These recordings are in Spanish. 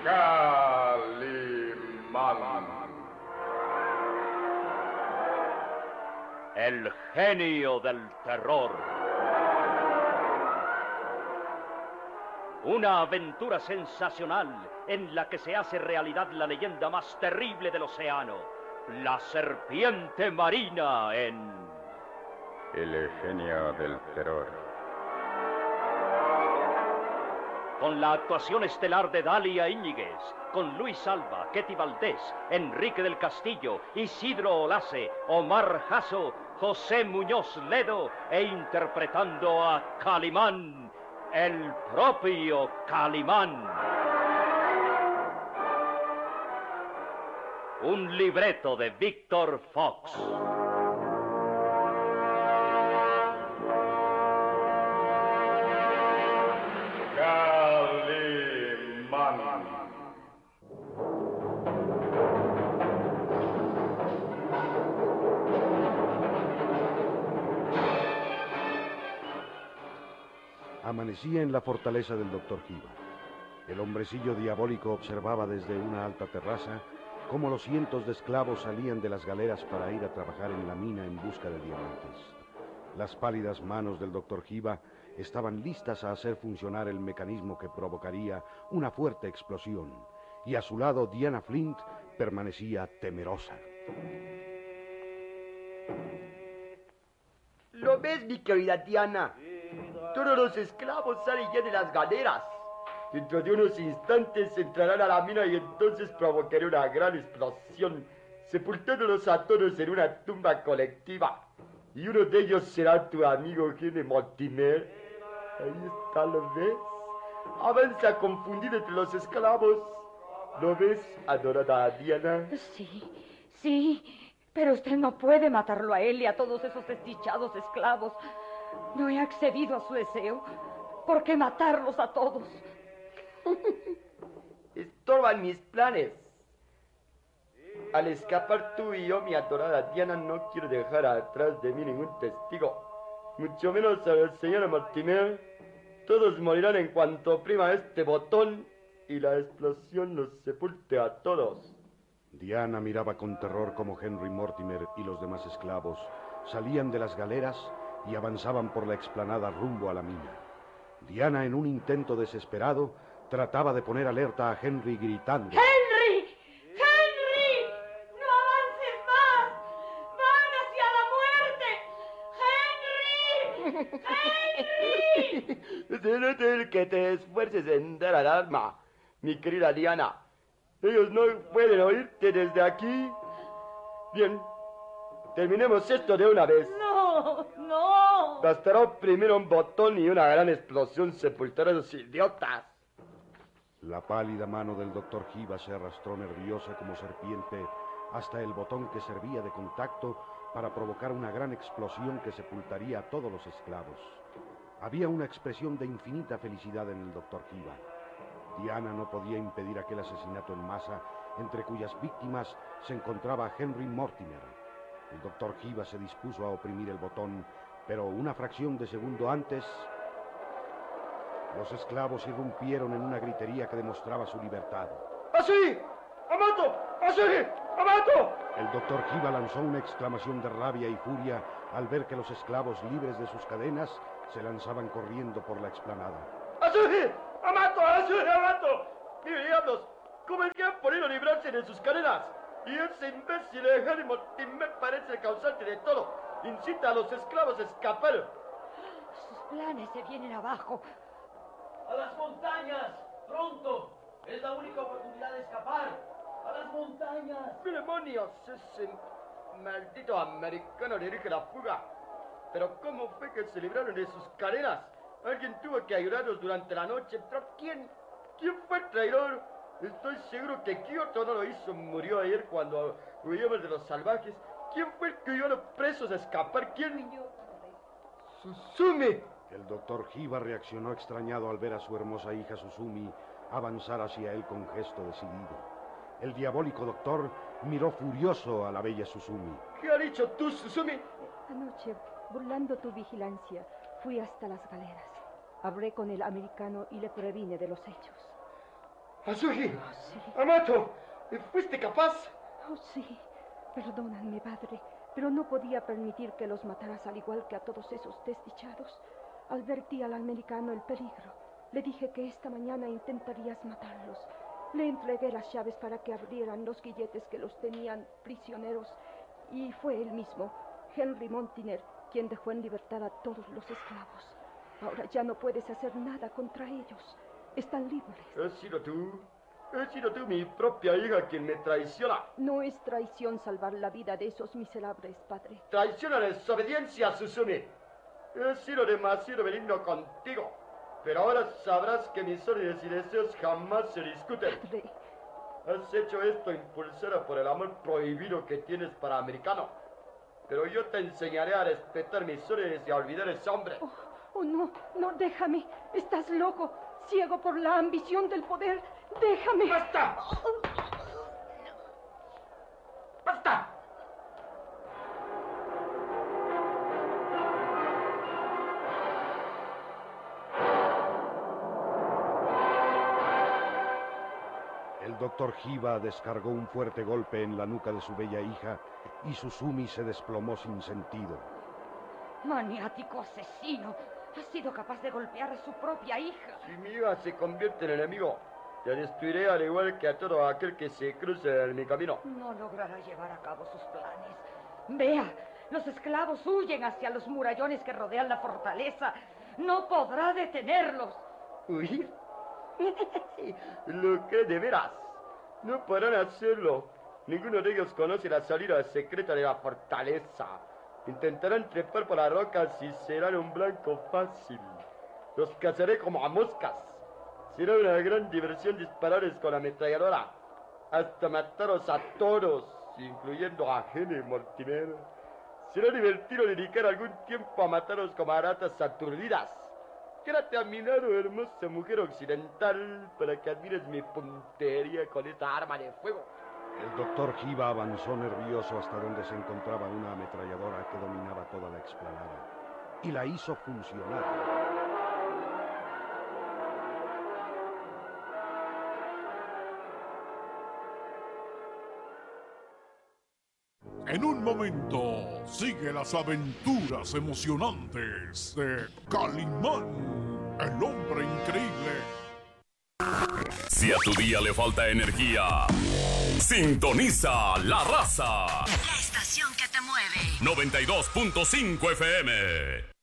Calimán. El genio del terror. Una aventura sensacional en la que se hace realidad la leyenda más terrible del océano, la serpiente marina en... El genio del terror. Con la actuación estelar de Dalia Íñiguez, con Luis Alba, Ketty Valdés, Enrique del Castillo, Isidro Olace, Omar Jasso, José Muñoz Ledo e interpretando a Calimán, el propio Calimán. Un libreto de Víctor Fox. Amanecía en la fortaleza del Dr. Hiva. El hombrecillo diabólico observaba desde una alta terraza cómo los cientos de esclavos salían de las galeras para ir a trabajar en la mina en busca de diamantes. Las pálidas manos del Dr. Hiva estaban listas a hacer funcionar el mecanismo que provocaría una fuerte explosión, y a su lado Diana Flint permanecía temerosa. ¿Lo ves, mi querida Diana? Todos los esclavos salen ya de las galeras. Dentro de unos instantes entrarán a la mina y entonces provocaré una gran explosión, sepultándolos a todos en una tumba colectiva. Y uno de ellos será tu amigo Henry Mortimer. Ahí está, ¿lo ves? Avanza confundido entre los esclavos. ¿Lo ves, adorada Diana? Sí, pero usted no puede matarlo a él y a todos esos desdichados esclavos. No he accedido a su deseo. ¿Por qué matarlos a todos? Estorban mis planes. Al escapar tú y yo, mi adorada Diana, no quiero dejar atrás de mí ningún testigo, mucho menos al señor Mortimer. Todos morirán en cuanto oprima este botón y la explosión los sepulte a todos. Diana miraba con terror cómo Henry Mortimer y los demás esclavos salían de las galeras y avanzaban por la explanada rumbo a la mina. Diana, en un intento desesperado, trataba de poner alerta a Henry gritando: ¡Henry! ¡Henry! ¡No avances más! ¡Van hacia la muerte! ¡Henry! ¡Henry! Es inútil que te esfuerces en dar alarma, mi querida Diana. Ellos no pueden oírte desde aquí. Bien, terminemos esto de una vez. ¡No! Bastará primero un botón y una gran explosión sepultará a esos idiotas. La pálida mano del Dr. Hiva se arrastró nerviosa como serpiente hasta el botón que servía de contacto para provocar una gran explosión que sepultaría a todos los esclavos. Había una expresión de infinita felicidad en el Dr. Hiva. Diana no podía impedir aquel asesinato en masa, entre cuyas víctimas se encontraba Henry Mortimer. El Dr. Hiva se dispuso a oprimir el botón, pero una fracción de segundo antes, los esclavos irrumpieron en una gritería que demostraba su libertad. ¡Así! ¡Amato! ¡Así! ¡Amato! El Dr. Hiva lanzó una exclamación de rabia y furia al ver que los esclavos, libres de sus cadenas, se lanzaban corriendo por la explanada. ¡Así! ¡Amato! ¡Así! ¡Amato! ¡Mire, diablos! ¿Cómo es que han podido librarse de sus cadenas? Y ese imbécil de Henry Mortimer parece el causante de todo. Incita a los esclavos a escapar. Sus planes se vienen abajo. ¡A las montañas! ¡Pronto! Es la única oportunidad de escapar. ¡A las montañas! ¡Qué demonios! Ese maldito americano dirige la fuga. Pero ¿cómo fue que se libraron de sus cadenas? Alguien tuvo que ayudarlos durante la noche. ¿Pero quién? ¿Quién fue el traidor? Estoy seguro que Kyoto no lo hizo. Murió ayer cuando huyamos de los salvajes. ¿Quién fue el que ayudó a los presos a escapar? ¿Quién? ¡Susumi! El Dr. Hiva reaccionó extrañado al ver a su hermosa hija Susumi avanzar hacia él con gesto decidido. El diabólico doctor miró furioso a la bella Susumi. ¿Qué ha dicho tú, Susumi? Anoche, burlando tu vigilancia, fui hasta las galeras. Hablé con el americano y le previne de los hechos. Azuki, Sí. Amato, ¿fuiste capaz? Oh, sí. Perdóname, padre, pero no podía permitir que los mataras al igual que a todos esos desdichados. Advertí al americano el peligro. Le dije que esta mañana intentarías matarlos. Le entregué las llaves para que abrieran los grilletes que los tenían prisioneros. Y fue él mismo, Henry Montiner, quien dejó en libertad a todos los esclavos. Ahora ya no puedes hacer nada contra ellos. Están libres. Has sido tú, mi propia hija, quien me traiciona. No es traición salvar la vida de esos miserables, padre. Traiciona la desobediencia, Susumi. He sido demasiado benigno contigo, pero ahora sabrás que mis órdenes y deseos jamás se discuten. Padre, Has hecho esto impulsada por el amor prohibido que tienes para americano. Pero yo te enseñaré a respetar mis órdenes y a olvidar a ese hombre. oh, no, no, déjame. Estás loco, ciego por la ambición del poder. Déjame. ¡Basta! ¡Basta! El doctor Hiba descargó un fuerte golpe en la nuca de su bella hija y Susumi se desplomó sin sentido. Maniático asesino. Ha sido capaz de golpear a su propia hija. Si mi hija se convierte en enemigo, te destruiré al igual que a todo aquel que se cruce en mi camino. No logrará llevar a cabo sus planes. Vea, los esclavos huyen hacia los murallones que rodean la fortaleza. No podrá detenerlos. ¿Huir? ¿Lo cree de veras? No podrán hacerlo. Ninguno de ellos conoce la salida secreta de la fortaleza. Intentarán trepar por las rocas y serán un blanco fácil. Los cazaré como a moscas. Será una gran diversión dispararles con la ametralladora, hasta mataros a todos, incluyendo a Henry Mortimer. Será divertido dedicar algún tiempo a mataros como a ratas aturdidas. Quédate a mi lado, hermosa mujer occidental, para que admires mi puntería con esta arma de fuego. El doctor Hiba avanzó nervioso hasta donde se encontraba una ametralladora que dominaba toda la explanada y la hizo funcionar. En un momento, sigue las aventuras emocionantes de Calimán, el hombre increíble. Si a tu día le falta energía, sintoniza La Raza. La estación que te mueve. 92.5 FM.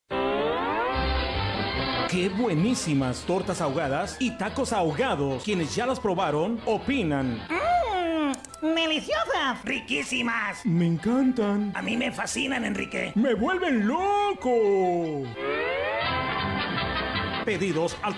¡Qué buenísimas tortas ahogadas y tacos ahogados! Quienes ya las probaron, opinan. ¡Deliciosas! ¡Riquísimas! ¡Me encantan! A mí me fascinan, Enrique. ¡Me vuelven loco! Pedidos al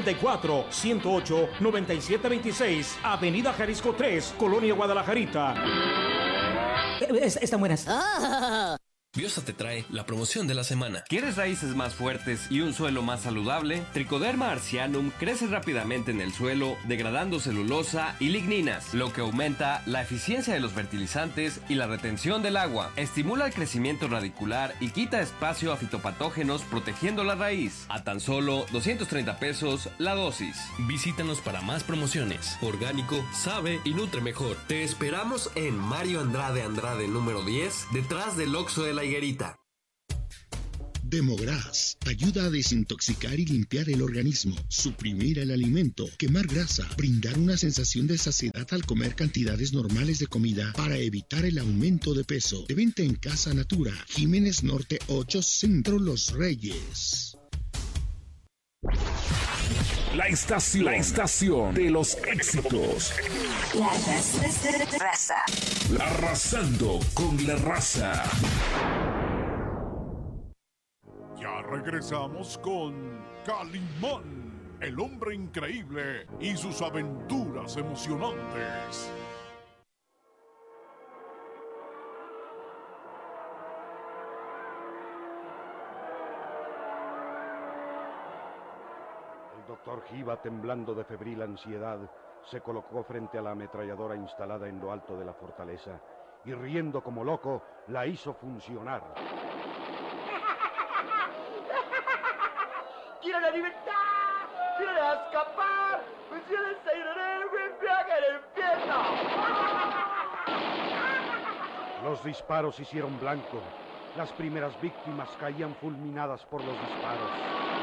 354-108-9726, Avenida Jalisco 3, Colonia Guadalajarita. Están buenas. Biosa te trae la promoción de la semana. ¿Quieres raíces más fuertes y un suelo más saludable? Trichoderma arcianum crece rápidamente en el suelo, degradando celulosa y ligninas, lo que aumenta la eficiencia de los fertilizantes y la retención del agua. Estimula el crecimiento radicular y quita espacio a fitopatógenos, protegiendo la raíz. A tan solo 230 pesos la dosis. Visítanos para más promociones. Orgánico, sabe y nutre mejor. Te esperamos en Mario Andrade número 10, detrás del Oxxo de la Higuerita. Demogras ayuda a desintoxicar y limpiar el organismo, suprimir el alimento, quemar grasa, brindar una sensación de saciedad al comer cantidades normales de comida para evitar el aumento de peso. De venta en Casa Natura, Jiménez Norte 8, Centro Los Reyes. La estación de los éxitos. La raza. Arrasando con la raza. Ya regresamos con Calimán, el hombre increíble y sus aventuras emocionantes. El doctor Hiba, temblando de febril ansiedad, se colocó frente a la ametralladora instalada en lo alto de la fortaleza y, riendo como loco, la hizo funcionar. ¡Quiero la libertad! ¡Quiero escapar! ¡Quiero salir Los disparos hicieron blanco. Las primeras víctimas caían fulminadas por los disparos.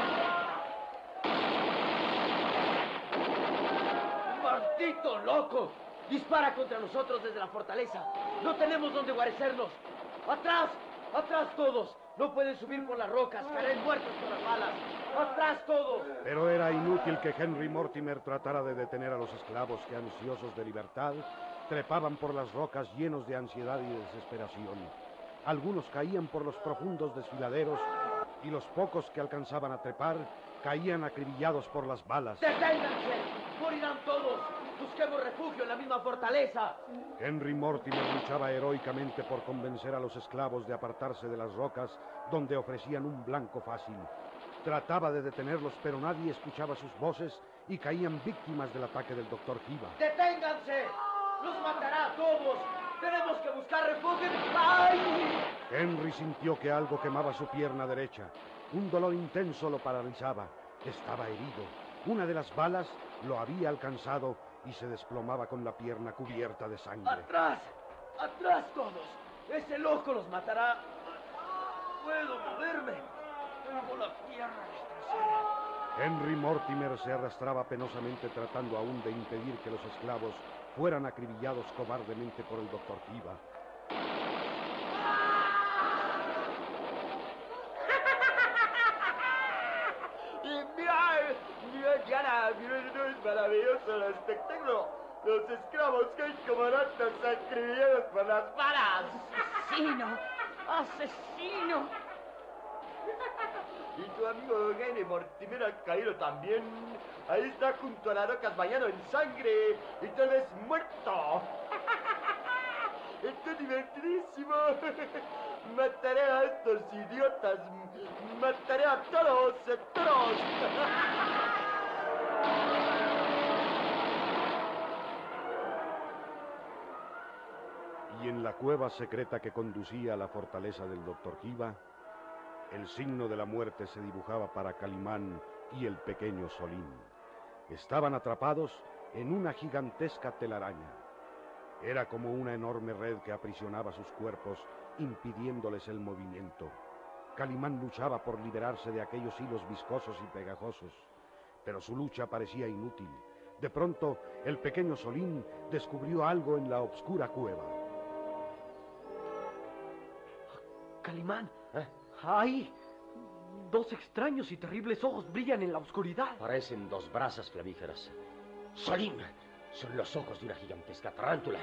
¡Maldito loco! Dispara contra nosotros desde la fortaleza. No tenemos donde guarecernos. ¡Atrás! ¡Atrás todos! No pueden subir por las rocas. Caerán muertos por las balas. ¡Atrás todos! Pero era inútil que Henry Mortimer tratara de detener a los esclavos que, ansiosos de libertad, trepaban por las rocas llenos de ansiedad y desesperación. Algunos caían por los profundos desfiladeros y los pocos que alcanzaban a trepar caían acribillados por las balas. ¡Deténganse! ¡Morirán todos! ¡Busquemos refugio en la misma fortaleza! Henry Mortimer luchaba heroicamente por convencer a los esclavos de apartarse de las rocas donde ofrecían un blanco fácil. Trataba de detenerlos, pero nadie escuchaba sus voces y caían víctimas del ataque del Dr. Hiva. ¡Deténganse! ¡Los matará a todos! ¡Tenemos que buscar refugio! ¡Ay! Henry sintió que algo quemaba su pierna derecha. Un dolor intenso lo paralizaba. Estaba herido. Una de las balas lo había alcanzado y se desplomaba con la pierna cubierta de sangre. ¡Atrás! ¡Atrás todos! ¡Ese loco los matará! ¡No puedo moverme! Tengo la pierna destrozada. Henry Mortimer se arrastraba penosamente tratando aún de impedir que los esclavos fueran acribillados cobardemente por el Dr. Hiva. Mira, Diana, mira, no es maravilloso el espectáculo. Los esclavos caen como ratas acribillados por las balas. ¡Asesino! ¡Asesino! Y tu amigo Henry Mortimer ha caído también. Ahí está junto a las rocas bañado en sangre y tal vez muerto. Esto es divertidísimo. Mataré a estos idiotas. Mataré a todos, a todos. Y en la cueva secreta que conducía a la fortaleza del Dr. Hiva, el signo de la muerte se dibujaba para Calimán y el pequeño Solín. Estaban atrapados en una gigantesca telaraña. Era como una enorme red que aprisionaba sus cuerpos, impidiéndoles el movimiento. Calimán luchaba por liberarse de aquellos hilos viscosos y pegajosos, pero su lucha parecía inútil. De pronto, el pequeño Solín descubrió algo en la oscura cueva. Calimán, ahí. Dos extraños y terribles ojos brillan en la oscuridad. Parecen dos brasas flamígeras. Solín, son los ojos de una gigantesca tarántula.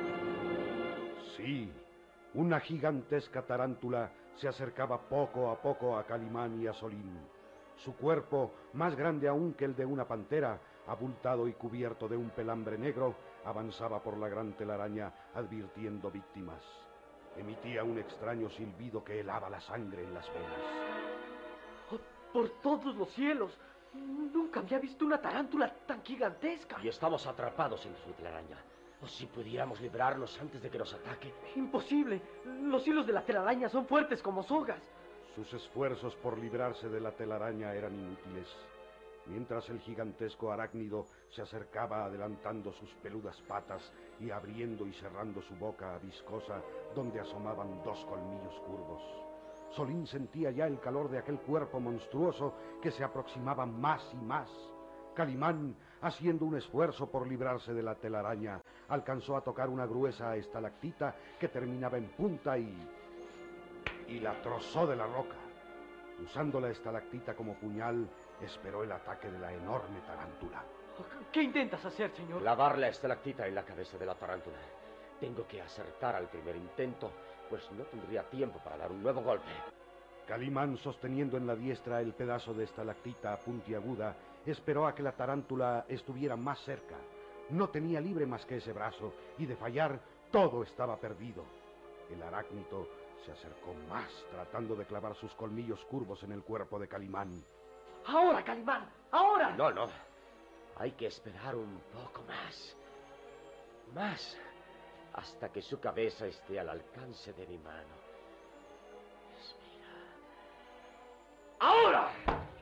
Sí, una gigantesca tarántula se acercaba poco a poco a Calimán y a Solín. Su cuerpo, más grande aún que el de una pantera, abultado y cubierto de un pelambre negro, avanzaba por la gran telaraña advirtiendo víctimas. Emitía un extraño silbido que helaba la sangre en las venas. Oh, por todos los cielos, nunca había visto una tarántula tan gigantesca. Y estamos atrapados en su telaraña. ¿O si pudiéramos librarnos antes de que nos ataque? Imposible. Los hilos de la telaraña son fuertes como sogas. Sus esfuerzos por librarse de la telaraña eran inútiles. Mientras el gigantesco arácnido se acercaba adelantando sus peludas patas y abriendo y cerrando su boca viscosa donde asomaban dos colmillos curvos. Solín sentía ya el calor de aquel cuerpo monstruoso que se aproximaba más y más. Calimán, haciendo un esfuerzo por librarse de la telaraña, alcanzó a tocar una gruesa estalactita que terminaba en punta y la trozó de la roca. Usando la estalactita como puñal, esperó el ataque de la enorme tarántula. ¿Qué intentas hacer, señor? Clavar la estalactita en la cabeza de la tarántula. Tengo que acertar al primer intento, pues no tendría tiempo para dar un nuevo golpe. Calimán, sosteniendo en la diestra el pedazo de estalactita puntiaguda, esperó a que la tarántula estuviera más cerca. No tenía libre más que ese brazo, y de fallar, todo estaba perdido. El arácnito se acercó más, tratando de clavar sus colmillos curvos en el cuerpo de Calimán. ¡Ahora, Calimán! ¡Ahora! No. Hay que esperar un poco más. Más. Hasta que su cabeza esté al alcance de mi mano. Espera. ¡Ahora!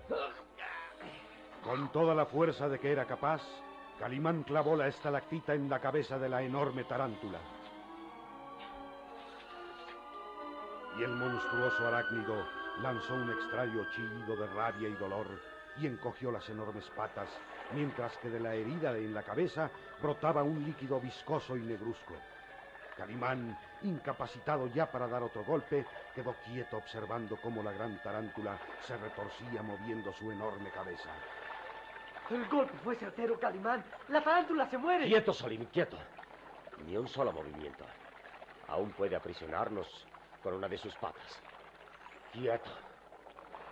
Con toda la fuerza de que era capaz, Calimán clavó la estalactita en la cabeza de la enorme tarántula. Y el monstruoso arácnido lanzó un extraño chillido de rabia y dolor y encogió las enormes patas, mientras que de la herida en la cabeza brotaba un líquido viscoso y negruzco. Calimán, incapacitado ya para dar otro golpe, quedó quieto observando cómo la gran tarántula se retorcía moviendo su enorme cabeza. El golpe fue certero, Calimán. La tarántula se muere. Quieto, Solín, quieto. Ni un solo movimiento. Aún puede aprisionarnos con una de sus patas. Quieto.